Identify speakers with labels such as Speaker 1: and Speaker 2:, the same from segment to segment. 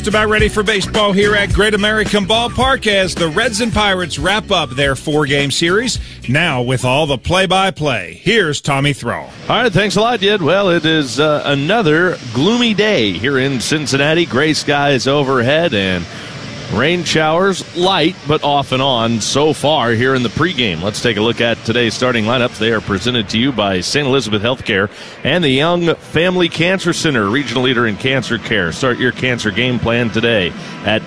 Speaker 1: Just about ready for baseball here at Great American Ballpark as the Reds and Pirates wrap up their 4-game series. Now with all the play-by-play, here's Tommy Thrall.
Speaker 2: All right, thanks a lot, Jed. Well, it is another gloomy day here in Cincinnati. Gray skies overhead and rain showers, light but off and on so far here in the pregame. Let's take a look at today's starting lineups. They are presented to you by St. Elizabeth Healthcare and the Young Family Cancer Center, regional leader in cancer care. Start your cancer game plan today at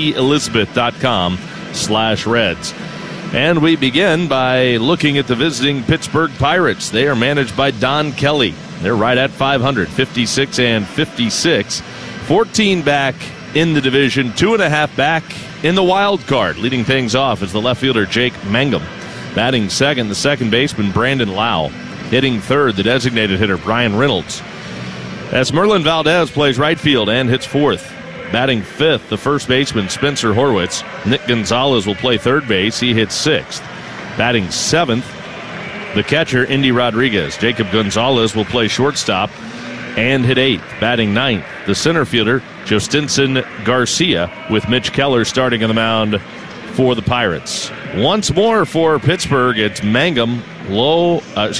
Speaker 2: stelizabeth.com/Reds. And we begin by looking at the visiting Pittsburgh Pirates. They are managed by Don Kelly. They're right at 500, 56 and 56. 14 back in the division, 2.5 back in the wild card. Leading things off is the left fielder Jake Mangum. Batting second, the second baseman Brandon Lau. Hitting third, the designated hitter Brian Reynolds. As Merlin Valdez plays right field and hits fourth. Batting fifth, the first baseman Spencer Horwitz. Nick Gonzalez will play third base. He hits sixth. Batting seventh, the catcher Indy Rodriguez. Jacob Gonzalez will play shortstop and hit eighth. Batting ninth, the center fielder Justinson Garcia, with Mitch Keller starting on the mound for the Pirates. Once more for Pittsburgh, it's Mangum, Lau,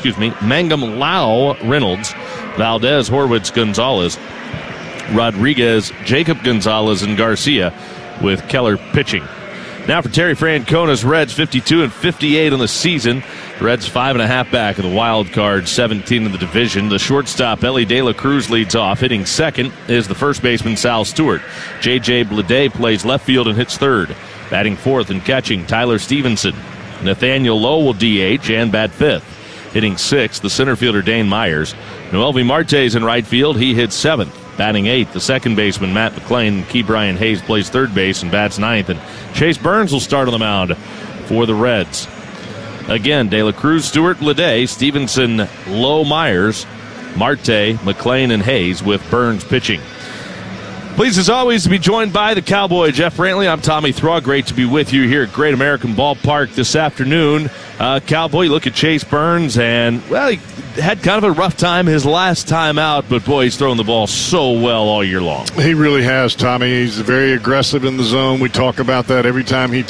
Speaker 2: Reynolds, Valdez, Horwitz, Gonzalez, Rodriguez, Jacob Gonzalez, and Garcia, with Keller pitching. Now for Terry Francona's Reds, 52 and 58 on the season. Reds 5.5 back in the wild card, 17 in the division. The shortstop Ellie De La Cruz leads off. Hitting second is the first baseman Sal Stewart. J.J. Bleday plays left field and hits third. Batting fourth and catching Tyler Stevenson. Nathaniel Lowe will DH and bat fifth. Hitting sixth, the center fielder Dane Myers. Noelvi Marte's in right field. He hits seventh. Batting eighth, the second baseman Matt McClain. Key Brian Hayes plays third base and bats ninth. And Chase Burns will start on the mound for the Reds. Again, De La Cruz, Stewart, Bleday, Stevenson, Lowe, Myers, Marte, McClain, and Hayes, with Burns pitching. Pleased as always to be joined by the Cowboy, Jeff Brantley. I'm Tommy Thrall. Great to be with you here at Great American Ballpark this afternoon. Cowboy, look at Chase Burns, and, well, he had kind of a rough time his last time out, but, boy, he's throwing the ball so well all year long.
Speaker 3: He really has, Tommy. He's very aggressive in the zone. We talk about that every time he